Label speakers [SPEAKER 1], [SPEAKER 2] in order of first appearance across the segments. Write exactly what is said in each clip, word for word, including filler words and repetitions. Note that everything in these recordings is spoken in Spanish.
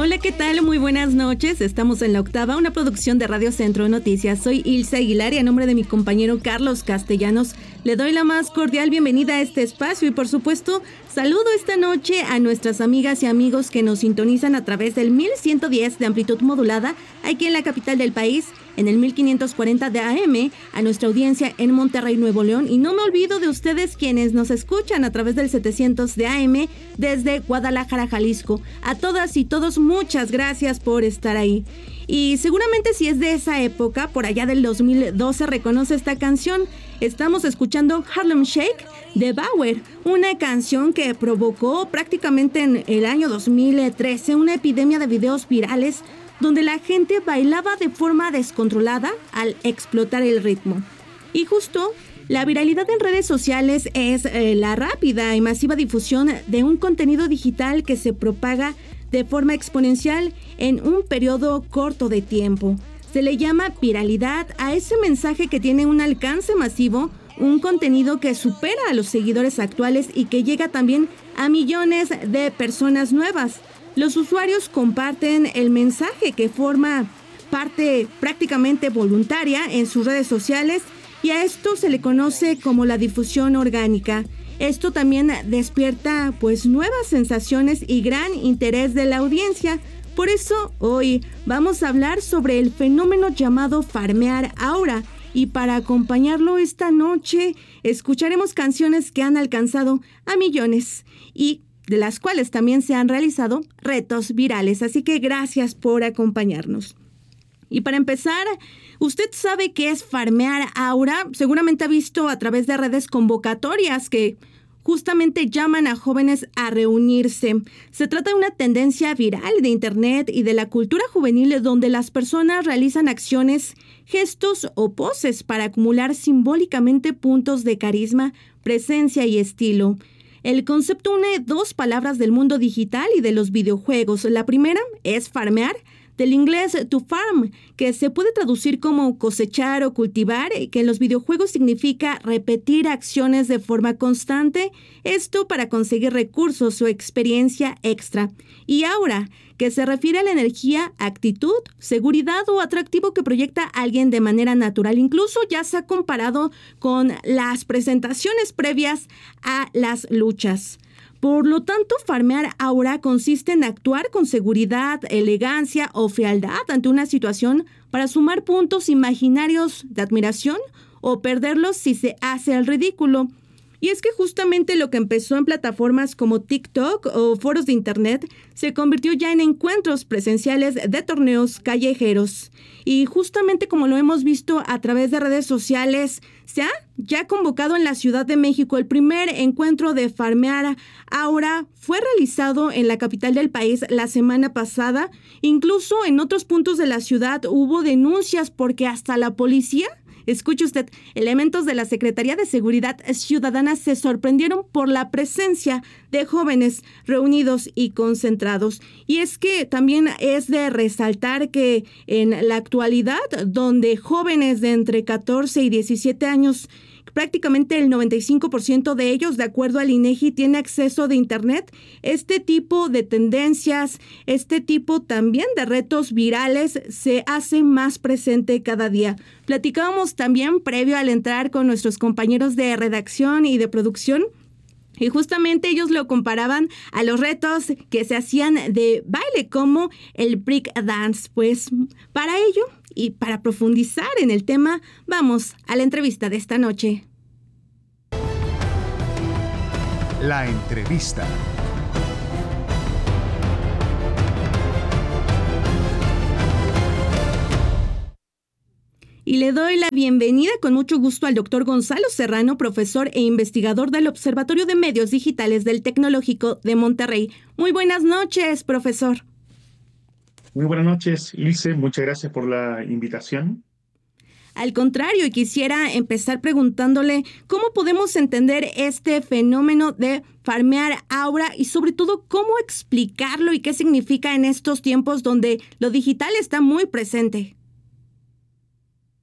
[SPEAKER 1] Hola, ¿qué tal? Muy buenas noches. Estamos en La Octava, una producción de Radio Centro Noticias. Soy Ilse Aguilar y a nombre de mi compañero Carlos Castellanos le doy la más cordial bienvenida a este espacio y por supuesto saludo esta noche a nuestras amigas y amigos que nos sintonizan a través del mil ciento diez de amplitud modulada aquí en la capital del país, en el mil quinientos cuarenta de A M, a nuestra audiencia en Monterrey, Nuevo León, y no me olvido de ustedes quienes nos escuchan a través del setecientos de A M desde Guadalajara, Jalisco. A todas y todos, muchas gracias por estar ahí. Y seguramente si es de esa época, por allá del dos mil doce, reconoce esta canción. Estamos escuchando Harlem Shake de Bauer, una canción que provocó prácticamente en el año dos mil trece una epidemia de videos virales donde la gente bailaba de forma descontrolada al explotar el ritmo. Y justo la viralidad en redes sociales es eh, la rápida y masiva difusión de un contenido digital que se propaga de forma exponencial en un periodo corto de tiempo. Se le llama viralidad a ese mensaje que tiene un alcance masivo, un contenido que supera a los seguidores actuales y que llega también a millones de personas nuevas. Los usuarios comparten el mensaje que forma parte prácticamente voluntaria en sus redes sociales y a esto se le conoce como la difusión orgánica. Esto también despierta pues nuevas sensaciones y gran interés de la audiencia. Por eso hoy vamos a hablar sobre el fenómeno llamado farmear ahora. Y para acompañarlo esta noche escucharemos canciones que han alcanzado a millones y de las cuales también se han realizado retos virales. Así que gracias por acompañarnos. Y para empezar, ¿usted sabe qué es farmear ahora? Seguramente ha visto a través de redes convocatorias que justamente llaman a jóvenes a reunirse. Se trata de una tendencia viral de Internet y de la cultura juvenil donde las personas realizan acciones, gestos o poses para acumular simbólicamente puntos de carisma, presencia y estilo. El concepto une dos palabras del mundo digital y de los videojuegos. La primera es farmear, del inglés to farm, que se puede traducir como cosechar o cultivar, que en los videojuegos significa repetir acciones de forma constante, esto para conseguir recursos o experiencia extra. Y ahora, que se refiere a la energía, actitud, seguridad o atractivo que proyecta alguien de manera natural. Incluso ya se ha comparado con las presentaciones previas a las luchas. Por lo tanto, farmear ahora consiste en actuar con seguridad, elegancia o frialdad ante una situación para sumar puntos imaginarios de admiración o perderlos si se hace el ridículo. Y es que justamente lo que empezó en plataformas como TikTok o foros de Internet se convirtió ya en encuentros presenciales de torneos callejeros. Y justamente como lo hemos visto a través de redes sociales, se ha ya convocado en la Ciudad de México el primer encuentro de farmear ahora. Fue realizado en la capital del país la semana pasada. Incluso en otros puntos de la ciudad hubo denuncias porque hasta la policía, escuche usted, elementos de la Secretaría de Seguridad Ciudadana se sorprendieron por la presencia de jóvenes reunidos y concentrados. Y es que también es de resaltar que en la actualidad, donde jóvenes de entre catorce y diecisiete años, prácticamente el noventa y cinco por ciento de ellos, de acuerdo al INEGI, tiene acceso de Internet. Este tipo de tendencias, este tipo también de retos virales se hace más presente cada día. Platicábamos también previo al entrar con nuestros compañeros de redacción y de producción, y justamente ellos lo comparaban a los retos que se hacían de baile como el break dance. Pues para ello y para profundizar en el tema, vamos a la entrevista de esta noche.
[SPEAKER 2] La entrevista.
[SPEAKER 1] Y le doy la bienvenida con mucho gusto al doctor Gonzalo Serrano, profesor e investigador del Observatorio de Medios Digitales del Tecnológico de Monterrey. Muy buenas noches, profesor.
[SPEAKER 3] Muy buenas noches, Ilse. Muchas gracias por la invitación.
[SPEAKER 1] Al contrario, y quisiera empezar preguntándole cómo podemos entender este fenómeno de farmear ahora y sobre todo cómo explicarlo y qué significa en estos tiempos donde lo digital está muy presente.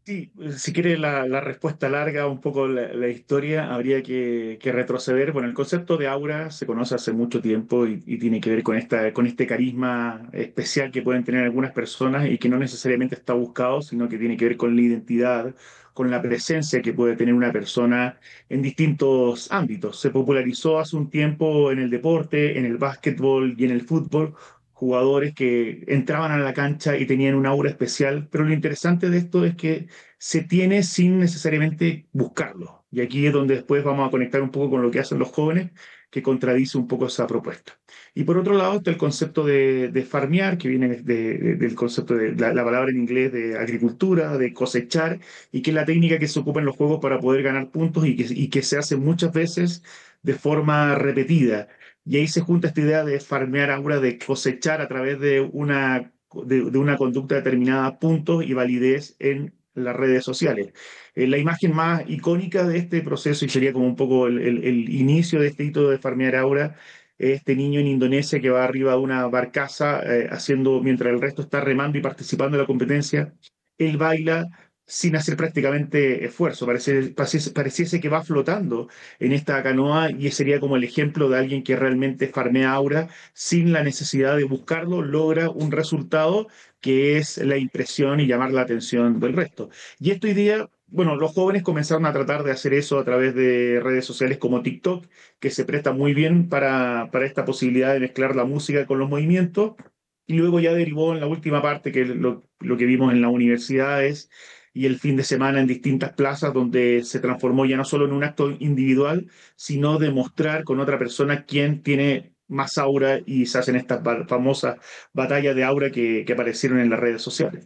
[SPEAKER 3] Sí, si quiere la, la respuesta larga, un poco la, la historia, habría que, que retroceder. Bueno, el concepto de aura se conoce hace mucho tiempo y, y tiene que ver con esta, con este carisma especial que pueden tener algunas personas y que no necesariamente está buscado, sino que tiene que ver con la identidad, con la presencia que puede tener una persona en distintos ámbitos. Se popularizó hace un tiempo en el deporte, en el básquetbol y en el fútbol jugadores que entraban a la cancha y tenían un aura especial, pero lo interesante de esto es que se tiene sin necesariamente buscarlo. Y aquí es donde después vamos a conectar un poco con lo que hacen los jóvenes, que contradice un poco esa propuesta. Y por otro lado está el concepto de, de farmear, que viene de- de- del concepto de la, la palabra en inglés de agricultura, de cosechar, y que es la técnica que se ocupa en los juegos para poder ganar puntos y que, y que se hace muchas veces de forma repetida. Y ahí se junta esta idea de farmear aura, de cosechar a través de una, de, de una conducta determinada puntos y validez en las redes sociales. Eh, la imagen más icónica de este proceso, y sería como un poco el, el- el inicio de este hito de farmear aura, es este niño en Indonesia que va arriba de una barcaza, eh, haciendo, mientras el resto está remando y participando en la competencia, él baila sin hacer prácticamente esfuerzo. Parece, pareciese, pareciese que va flotando en esta canoa y sería como el ejemplo de alguien que realmente farmea aura sin la necesidad de buscarlo, logra un resultado que es la impresión y llamar la atención del resto. Y esto hoy día, bueno, los jóvenes comenzaron a tratar de hacer eso a través de redes sociales como TikTok, que se presta muy bien para, para esta posibilidad de mezclar la música con los movimientos. Y luego ya derivó en la última parte, que es lo, lo que vimos en las universidades y el fin de semana en distintas plazas, donde se transformó ya no solo en un acto individual, sino demostrar con otra persona quién tiene más aura y se hacen estas ba- famosas batallas de aura que, que aparecieron en las redes sociales.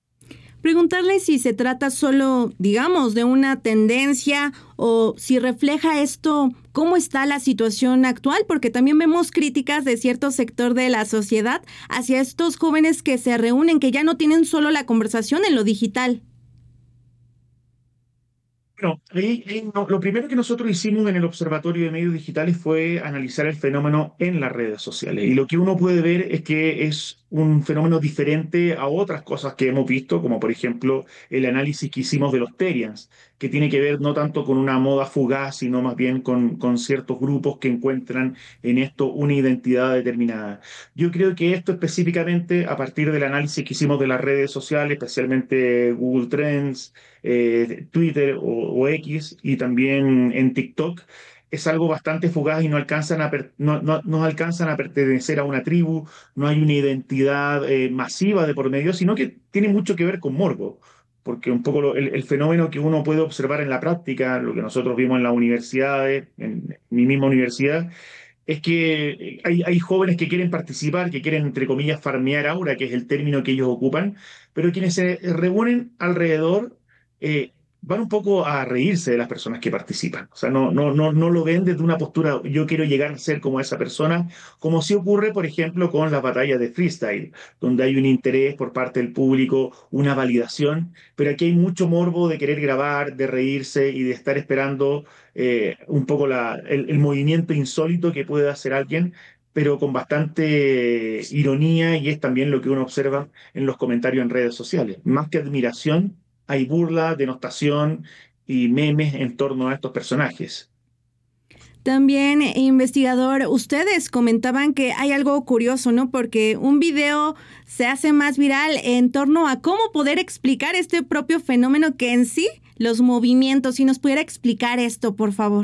[SPEAKER 1] Preguntarle si se trata solo, digamos, de una tendencia o si refleja esto cómo está la situación actual, porque también vemos críticas de cierto sector de la sociedad hacia estos jóvenes que se reúnen, que ya no tienen solo la conversación en lo digital.
[SPEAKER 3] Bueno, ahí, ahí no- lo primero que nosotros hicimos en el Observatorio de Medios Digitales fue analizar el fenómeno en las redes sociales. Y lo que uno puede ver es que es un fenómeno diferente a otras cosas que hemos visto, como por ejemplo el análisis que hicimos de los Terians, que tiene que ver no tanto con una moda fugaz, sino más bien con, con ciertos grupos que encuentran en esto una identidad determinada. Yo creo que esto específicamente, a partir del análisis que hicimos de las redes sociales, especialmente Google Trends, eh, Twitter o, o X y también en TikTok, es algo bastante fugaz y no alcanzan a, per- no, no, no alcanzan a pertenecer a una tribu, no hay una identidad eh, masiva de por medio, sino que tiene mucho que ver con morbo. Porque un poco lo- el, el fenómeno que uno puede observar en la práctica, lo que nosotros vimos en las universidades, en mi misma universidad, es que hay, hay jóvenes que quieren participar, que quieren, entre comillas, farmear aura, que es el término que ellos ocupan, pero quienes se reúnen alrededor eh, van un poco a reírse de las personas que participan. O sea, no, no, no, no lo ven desde una postura, yo quiero llegar a ser como esa persona, como si ocurre, por ejemplo, con las batallas de freestyle, donde hay un interés por parte del público, una validación, pero aquí hay mucho morbo de querer grabar, de reírse y de estar esperando eh, un poco la, el, el movimiento insólito que puede hacer alguien, pero con bastante ironía, y es también lo que uno observa en los comentarios en redes sociales. Más que admiración, hay burla, denostación y memes en torno a estos personajes.
[SPEAKER 1] También, eh, investigador, ustedes comentaban que hay algo curioso, ¿no? Porque un video se hace más viral en torno a cómo poder explicar este propio fenómeno que en sí, los movimientos. Si nos pudiera explicar esto, por favor.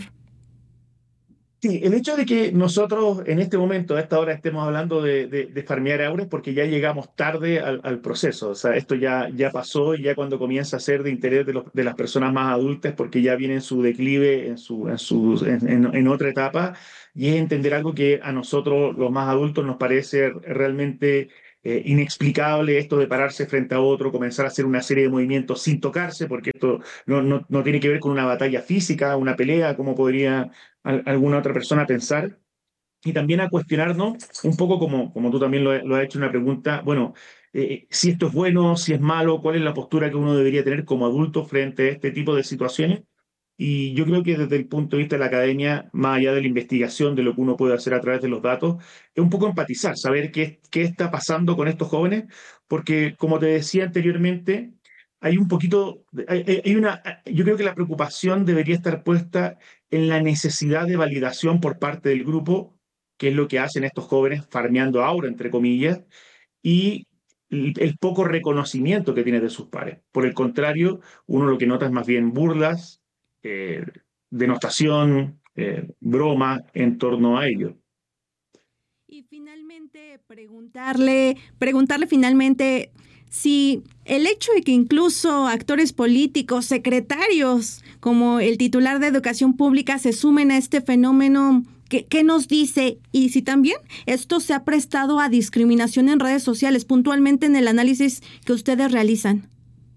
[SPEAKER 3] Sí, el hecho de que nosotros en este momento, a esta hora, estemos hablando de, de, de farmear euros porque ya llegamos tarde al, al proceso. O sea, esto ya, ya pasó y ya cuando comienza a ser de interés de, los, de las personas más adultas porque ya viene en su declive, en, su, en, su, en, en, en otra etapa, y es entender algo que a nosotros, los más adultos, nos parece realmente eh, inexplicable, esto de pararse frente a otro, comenzar a hacer una serie de movimientos sin tocarse, porque esto no, no, no tiene que ver con una batalla física, una pelea, como podría a alguna otra persona a pensar y también a cuestionarnos un poco como, como tú también lo, lo has hecho una pregunta, bueno, eh, si esto es bueno, si es malo, cuál es la postura que uno debería tener como adulto frente a este tipo de situaciones. Y yo creo que desde el punto de vista de la academia, más allá de la investigación, de lo que uno puede hacer a través de los datos, es un poco empatizar, saber qué, qué está pasando con estos jóvenes, porque como te decía anteriormente, hay un poquito, hay, hay una, yo creo que la preocupación debería estar puesta en la necesidad de validación por parte del grupo, que es lo que hacen estos jóvenes farmeando aura, entre comillas, y el, el poco reconocimiento que tiene de sus pares. Por el contrario, uno lo que nota es más bien burlas, eh, denostación, eh, broma en torno a ello.
[SPEAKER 1] Y finalmente preguntarle, preguntarle finalmente si el hecho de que incluso actores políticos, secretarios, como el titular de Educación Pública, se sumen a este fenómeno, ¿qué, qué nos dice? Y si también esto se ha prestado a discriminación en redes sociales, puntualmente en el análisis que ustedes realizan.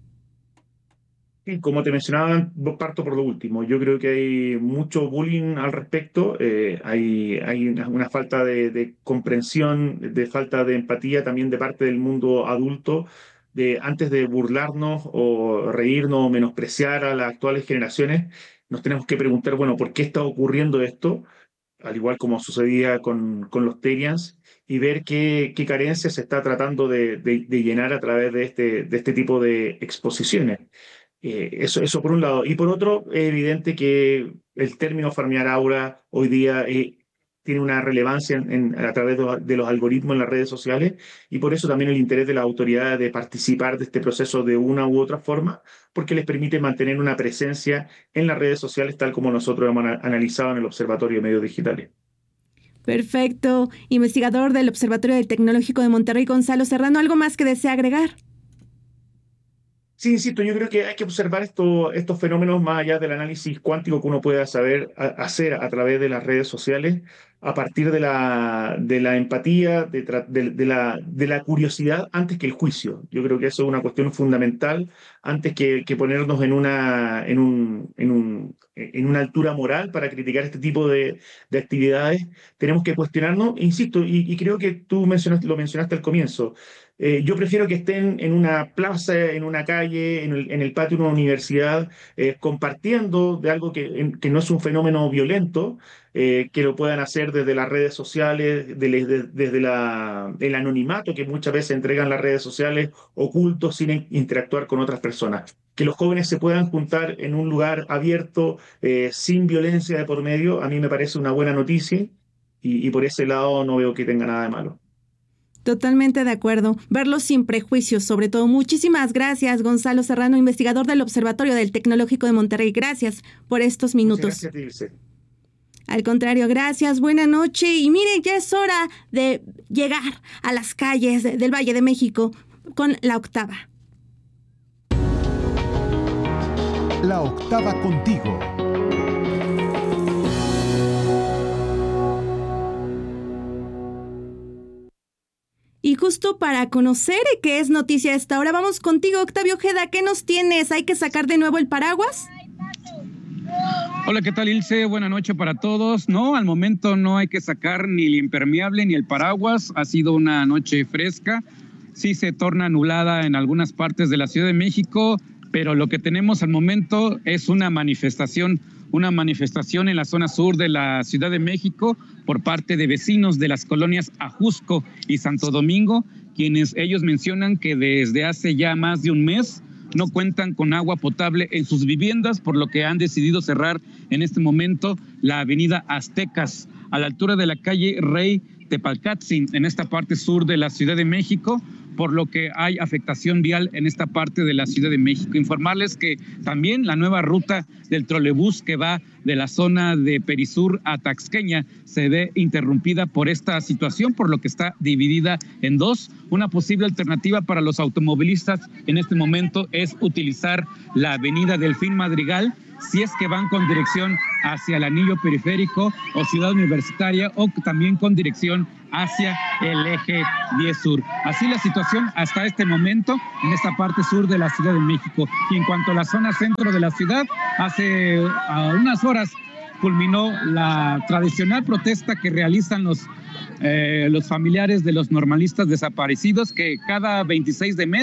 [SPEAKER 3] Sí, como te mencionaba, parto por lo último. Yo creo que hay mucho bullying al respecto, eh, hay, hay una, una falta de, de comprensión, de falta de empatía también de parte del mundo adulto, de antes de burlarnos o reírnos o menospreciar a las actuales generaciones, nos tenemos que preguntar, bueno, ¿por qué está ocurriendo esto? Al igual como sucedía con, con los Terians, y ver qué, qué carencias se está tratando de, de, de llenar a través de este, de este tipo de exposiciones. Eh, eso, eso por un lado. Y por otro, es evidente que el término farmear aura hoy día eh, tiene una relevancia en, en- a través de, los de los algoritmos en las redes sociales, y por eso también el interés de las autoridades de participar de este proceso de una u otra forma, porque les permite mantener una presencia en las redes sociales tal como nosotros hemos ana- analizado en el Observatorio de Medios Digitales.
[SPEAKER 1] Perfecto. Investigador del Observatorio del Tecnológico de Monterrey, Gonzalo Serrano, ¿algo más que desea agregar?
[SPEAKER 3] Sí, insisto, yo creo que hay que observar esto- estos fenómenos más allá del análisis cuántico que uno pueda saber a- hacer a través de las redes sociales, a partir de la, de la empatía, de, tra- de- de la, de la curiosidad antes que el juicio. Yo creo que eso es una cuestión fundamental antes que, que ponernos en una, en un, en un, en una altura moral para criticar este tipo de, de actividades. Tenemos que cuestionarnos, insisto, y, y creo que tú mencionaste, lo mencionaste al comienzo. Eh, yo prefiero que estén en una plaza, en una calle, en el, en el patio de una universidad, eh, compartiendo de algo que, en- que no es un fenómeno violento, eh, que lo puedan hacer desde las redes sociales, de- de- desde la, el anonimato que muchas veces entregan las redes sociales, ocultos, sin in- interactuar con otras personas. Que los jóvenes se puedan juntar en un lugar abierto, eh, sin violencia de por medio, a mí me parece una buena noticia, y, y por ese lado no veo que tenga nada de malo.
[SPEAKER 1] Totalmente de acuerdo. Verlo sin prejuicios, sobre todo. Muchísimas gracias, Gonzalo Serrano, investigador del Observatorio del Tecnológico de Monterrey. Gracias por estos
[SPEAKER 3] Muchas
[SPEAKER 1] minutos.
[SPEAKER 3] gracias a ti, Ilse.
[SPEAKER 1] Al contrario, gracias, buena noche. Y mire, ya es hora de llegar a las calles de- del Valle de México con la octava.
[SPEAKER 2] La octava contigo.
[SPEAKER 1] Y justo para conocer qué es noticia a esta hora, vamos contigo, Octavio Ojeda. ¿Qué nos tienes? ¿Hay que sacar de nuevo el paraguas?
[SPEAKER 4] Hola, ¿qué tal, Ilse? Buenas noches para todos. No, al momento no hay que sacar ni el impermeable ni el paraguas. Ha sido una noche fresca. Sí se torna nublada en algunas partes de la Ciudad de México, pero lo que tenemos al momento es una manifestación, una manifestación en la zona sur de la Ciudad de México por parte de vecinos de las colonias Ajusco y Santo Domingo, quienes ellos mencionan que desde hace ya más de un mes no cuentan con agua potable en sus viviendas, por lo que han decidido cerrar en este momento la avenida Aztecas, a la altura de la calle Rey Tepalcatzin, en esta parte sur de la Ciudad de México, por lo que hay afectación vial en esta parte de la Ciudad de México. Informarles que también la nueva ruta del trolebús que va de la zona de Perisur a Taxqueña se ve interrumpida por esta situación, por lo que está dividida en dos. Una posible alternativa para los automovilistas en este momento es utilizar la avenida Delfín Madrigal, si es que van con dirección hacia el anillo periférico o Ciudad Universitaria, o también con dirección hacia el eje diez sur. Así la situación hasta este momento en esta parte sur de la Ciudad de México. Y en cuanto a la zona centro de la ciudad, hace uh, unas horas culminó la tradicional protesta que realizan los, eh, los familiares de los normalistas desaparecidos, que cada veintiséis de mes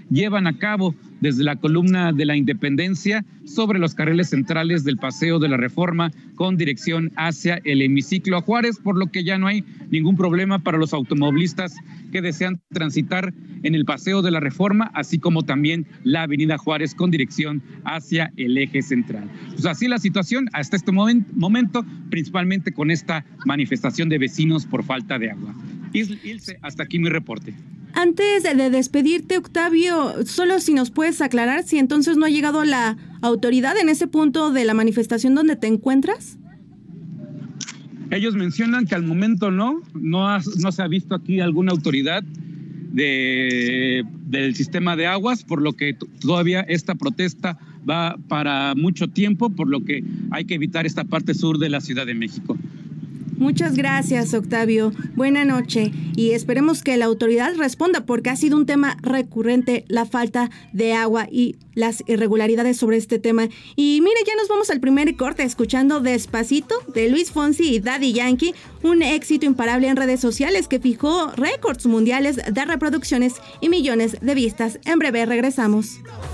[SPEAKER 4] llevan a cabo desde la columna de la Independencia sobre los carriles centrales del Paseo de la Reforma con dirección hacia el hemiciclo a Juárez, por lo que ya no hay ningún problema para los automovilistas que desean transitar en el Paseo de la Reforma, así como también la Avenida Juárez con dirección hacia el eje central. Pues así la situación hasta este moment- momento, principalmente con esta manifestación de vecinos por falta de agua. Ilse, hasta aquí mi reporte.
[SPEAKER 1] Antes de despedirte, Octavio, solo si nos puedes aclarar si entonces no ha llegado la autoridad en ese punto de la manifestación donde te encuentras.
[SPEAKER 4] Ellos mencionan que al momento no, no, ha, no se ha visto aquí alguna autoridad de, del sistema de aguas, por lo que t- todavía esta protesta va para mucho tiempo, por lo que hay que evitar esta parte sur de la Ciudad de México.
[SPEAKER 1] Muchas gracias, Octavio. Buena noche y esperemos que la autoridad responda porque ha sido un tema recurrente la falta de agua y las irregularidades sobre este tema. Y mire, ya nos vamos al primer corte escuchando Despacito de Luis Fonsi y Daddy Yankee, un éxito imparable en redes sociales que fijó récords mundiales de reproducciones y millones de vistas. En breve regresamos.